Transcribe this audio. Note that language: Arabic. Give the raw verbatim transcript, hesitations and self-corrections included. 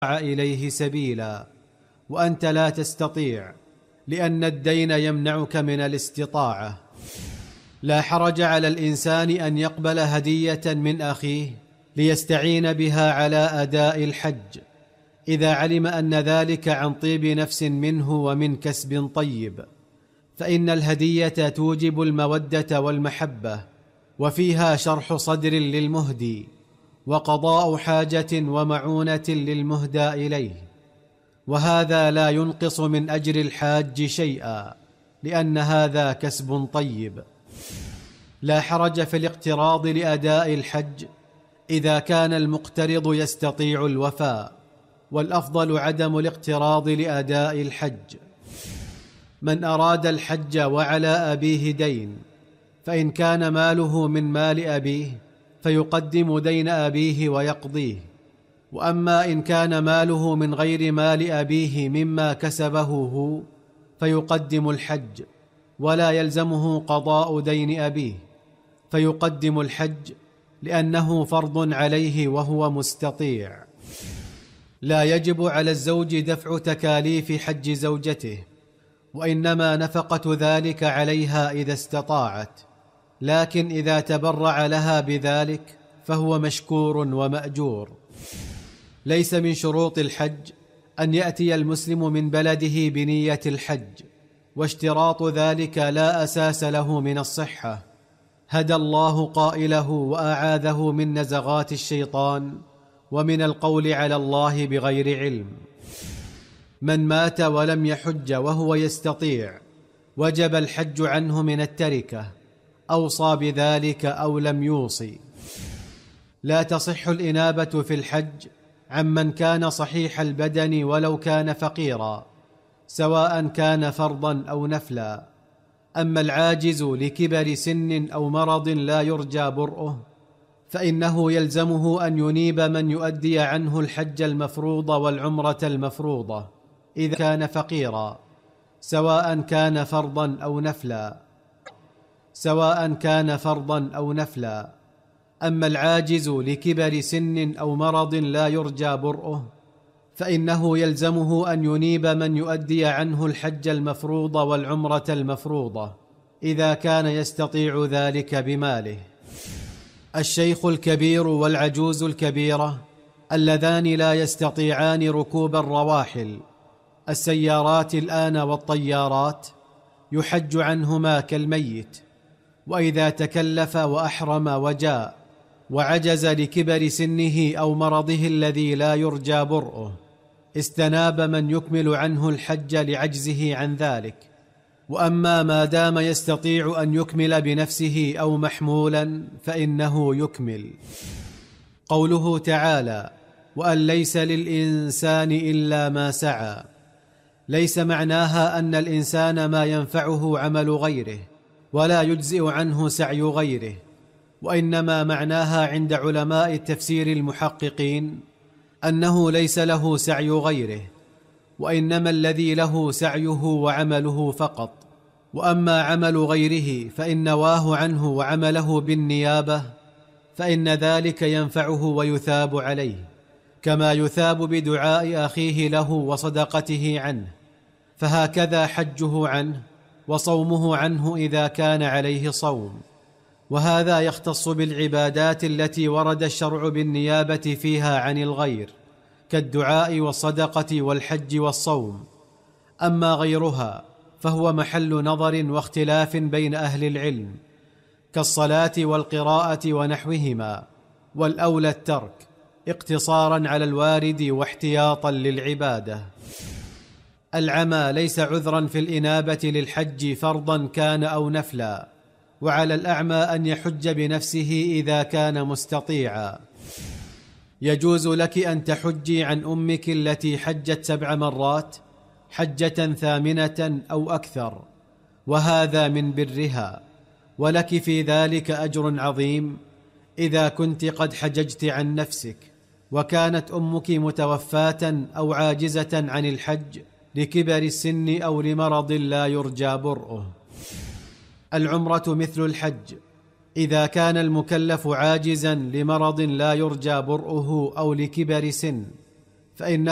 إليه سبيلا وأنت لا تستطيع، لأن الدين يمنعك من الاستطاعة. لا حرج على الإنسان أن يقبل هدية من أخيه ليستعين بها على أداء الحج، إذا علم أن ذلك عن طيب نفس منه ومن كسب طيب، فإن الهدية توجب المودة والمحبة، وفيها شرح صدر للمهدي وقضاء حاجة ومعونة للمهدى إليه، وهذا لا ينقص من أجر الحاج شيئا، لأن هذا كسب طيب. لا حرج في الاقتراض لأداء الحج إذا كان المقترض يستطيع الوفاء، والأفضل عدم الاقتراض لأداء الحج. من أراد الحج وعلى أبيه دين، فإن كان ماله من مال أبيه فيقدم دين أبيه ويقضيه، وأما إن كان ماله من غير مال أبيه مما كسبه هو فيقدم الحج، ولا يلزمه قضاء دين أبيه، فيقدم الحج لأنه فرض عليه وهو مستطيع. لا يجب على الزوج دفع تكاليف حج زوجته، وإنما نفقة ذلك عليها إذا استطاعت، لكن إذا تبرع لها بذلك فهو مشكور ومأجور. ليس من شروط الحج أن يأتي المسلم من بلده بنية الحج، واشتراط ذلك لا أساس له من الصحة. هدى الله قائله وأعاذه من نزغات الشيطان ومن القول على الله بغير علم. من مات ولم يحج وهو يستطيع وجب الحج عنه من التركة، أوصى بذلك أو لم يوصي. لا تصح الإنابة في الحج عمن كان صحيح البدن ولو كان فقيرا، سواء كان فرضا أو نفلا. أما العاجز لكبر سن أو مرض لا يرجى برؤه، فإنه يلزمه أن ينيب من يؤدي عنه الحج المفروض والعمرة المفروضة إذا كان فقيرا، سواء كان فرضا أو نفلا سواء كان فرضا أو نفلا. أما العاجز لكبر سن أو مرض لا يرجى برؤه، فإنه يلزمه أن ينيب من يؤدي عنه الحج المفروض والعمرة المفروضة إذا كان يستطيع ذلك بماله. الشيخ الكبير والعجوز الكبيرة اللذان لا يستطيعان ركوب الرواحل، السيارات الآن والطيارات، يحج عنهما كالميت. وإذا تكلف وأحرم وجاء وعجز لكبر سنه أو مرضه الذي لا يرجى برؤه، استناب من يكمل عنه الحج لعجزه عن ذلك. وأما ما دام يستطيع أن يكمل بنفسه أو محمولا فإنه يكمل. قوله تعالى: وأن ليس للإنسان إلا ما سعى، ليس معناها أن الإنسان ما ينفعه عمل غيره ولا يجزئ عنه سعي غيره، وإنما معناها عند علماء التفسير المحققين أنه ليس له سعي غيره، وإنما الذي له سعيه وعمله فقط. وأما عمل غيره فإن نواه عنه وعمله بالنيابة، فإن ذلك ينفعه ويثاب عليه، كما يثاب بدعاء أخيه له وصدقته عنه. فهكذا حجه عنه وصومه عنه إذا كان عليه صوم. وهذا يختص بالعبادات التي ورد الشرع بالنيابة فيها عن الغير، كالدعاء والصدقة والحج والصوم. أما غيرها فهو محل نظر واختلاف بين أهل العلم، كالصلاة والقراءة ونحوهما، والأولى الترك اقتصارا على الوارد واحتياطا للعبادة. العمى ليس عذرا في الإنابة للحج فرضا كان أو نفلا، وعلى الأعمى أن يحج بنفسه إذا كان مستطيعا. يجوز لك أن تحجي عن أمك التي حجت سبع مرات حجة ثامنة أو أكثر، وهذا من برها، ولك في ذلك أجر عظيم إذا كنت قد حججت عن نفسك وكانت أمك متوفاة أو عاجزة عن الحج لكبر السن أو لمرض لا يرجى برؤه. العمرة مثل الحج إذا كان المكلف عاجزا لمرض لا يرجى برؤه أو لكبر سن، فإنه